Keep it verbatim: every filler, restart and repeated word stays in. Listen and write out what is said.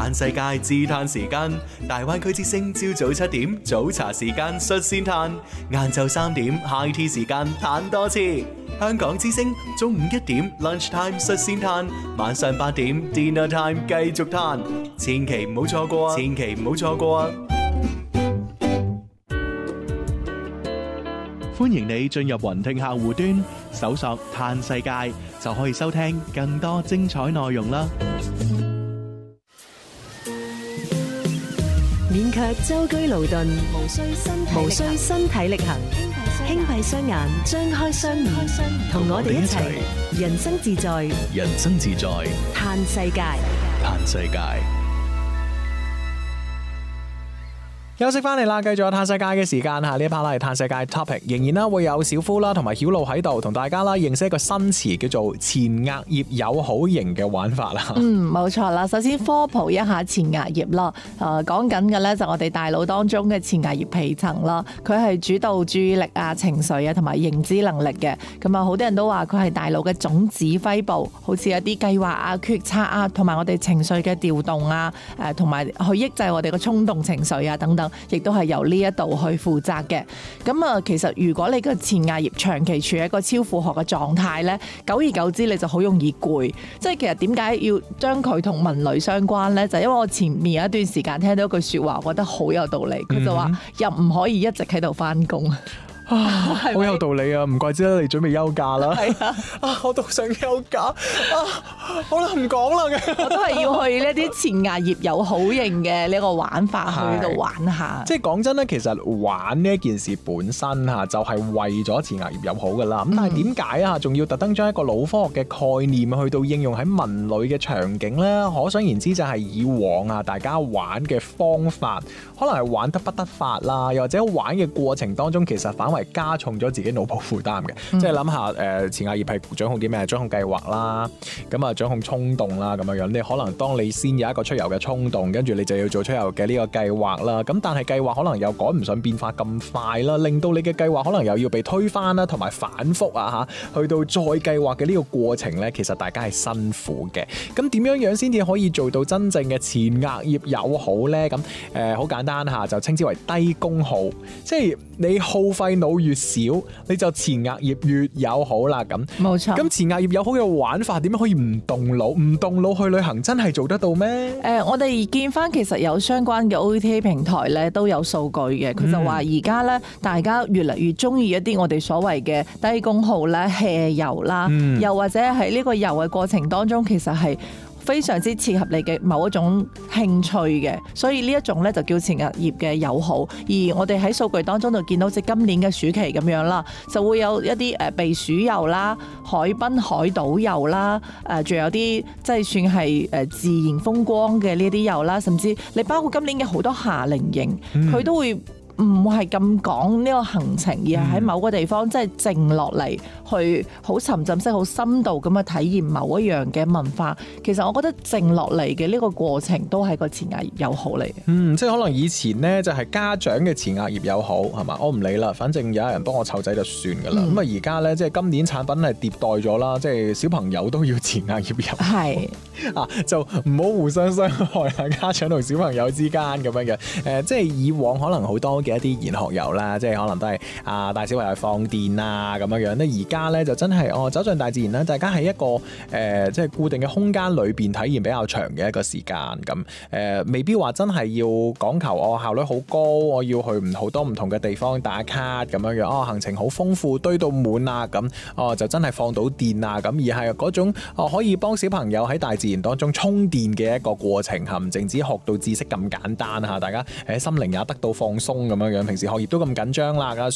嘆世界自嘆時間，大灣區之聲朝早七點早茶時間率先嘆，晏晝三點 high tea 時間嘆多次。香港之聲中午一點 lunch time 率先嘆，晚上八點 dinner time 繼續嘆，千祈唔好錯過啊！千祈唔好錯過啊！歡迎你進入雲聽客戶端，搜索嘆世界就可以收聽更多精彩內容啦。 免卻舟車勞頓，無需身體無需身體力行，輕閉雙眼，張開雙耳，同我哋一齊人生自在， 人生自在， 嘆世界， 嘆世界。 休息翻嚟啦，繼續有嘆世界嘅時間吓，呢一 part 啦係嘆世界 topic， 仍然啦會有小夫啦同埋曉露喺度同大家啦認識一個新詞叫做前額葉友好型嘅玩法啦。 嗯，冇錯啦。首先科普一下前額葉啦，誒講緊嘅咧就我哋大腦當中嘅前額葉皮層啦，佢係主導注意力啊、情緒啊同埋認知能力嘅。咁啊，好多人都話佢係大腦嘅總指揮部，好似一啲計劃啊、決策啊，同埋我哋情緒嘅調動啊，誒同埋去抑制我哋嘅衝動情緒啊等等。亦都係由呢一度去負責嘅。咁啊，其實如果你個前額葉長期處喺一個超負荷嘅狀態咧，久而久之你就好容易攰。即係其實點解要將佢同文旅相關咧？就因為我前面有一段時間聽到一句説話，我覺得好有道理。佢就話：又唔可以一直喺度翻工。 啊，好有道理啊！唔怪之得你準備休假啦。係啊，啊，我都想休假。啊，好啦，唔講啦。 我都係要去呢啲前額葉友好型嘅呢個玩法去度玩下。 即係講真咧，其實玩呢一件事本身嚇就係為咗前額葉友好噶啦。咁、嗯、但係點解啊？仲要特登將一個腦科學嘅概念去到應用喺文旅嘅場景咧？可想而知就係以往啊，大家玩嘅方法可能係玩得不得法啦，又或者玩嘅過程當中其實反係加重咗自己腦部負擔嘅，嗯、即係諗下誒前額葉係掌控啲咩？掌控計劃啦，咁啊掌控衝動啦咁樣樣。你可能當你先有一個出遊嘅衝動，跟住你就要做出遊嘅呢個計劃啦。咁但係計劃可能又趕唔上變化咁快啦，令到你嘅計劃可能又要被推翻啦，同埋反覆啊嚇，去到再計劃嘅呢個過程咧，其實大家係辛苦嘅。咁點樣樣先至可以做到真正嘅前額葉友好咧？咁誒好簡單嚇，就稱之為低功耗，即係你耗費腦越少，你就前額葉越友好啦。咁冇錯。 咁前額葉友好嘅玩法點樣可以唔動腦？唔動腦去旅行真係做得到咩？誒、 呃，我哋見翻其實有相關嘅 O T A 平台咧都有數據嘅，佢就話而家咧大家越嚟越中意一啲我哋所謂嘅低功耗咧 hea 遊啦，嗯、又或者喺呢個遊嘅過程當中，其實係非常之切合你嘅某一種興趣嘅，所以呢一種咧就叫前額葉嘅友好。而我哋喺數據當中就見到，即今年嘅暑期咁樣啦，就會有一啲誒避暑遊啦、海濱海島遊啦，誒仲有啲即係算係誒自然風光嘅呢啲遊啦，甚至你包括今年嘅好多夏令營，佢、嗯、都會唔係咁講呢個行程，而係喺某個地方即係靜落嚟，去好沉浸式、好深度咁去體驗某一樣嘅文化。其實我覺得靜落嚟嘅呢個過程都係個前額葉友好嚟嘅。 嗯，即係可能以前呢，就係家長嘅前額葉友好係嘛？我唔理啦，反正有人幫我湊仔就算㗎啦。咁啊而家呢，即係今年產品係迭代咗啦，即係小朋友都要前額葉友好。係啊，就唔好互相傷害啊！家長同小朋友之間咁樣嘅誒、呃，即係以往可能好多嘅一啲研學遊啦，即係可能都係啊帶小朋友去放電啊咁樣樣咧。而家咧就真係哦走進大自然啦，大家喺一個誒、呃、即係固定嘅空間裏邊體驗比較長嘅一個時間咁誒、呃，未必話真係要講求我、哦、效率好高，我要去唔好多唔同嘅地方打卡咁樣樣哦，行程好豐富堆到滿啊咁哦，就真係放到電啊咁，而係嗰種哦可以幫小朋友喺大自然當中充電嘅一個過程嚇，唔淨止學到知識咁簡單嚇，大家誒心靈也得到放鬆咁樣樣。平時學業都咁緊張啦，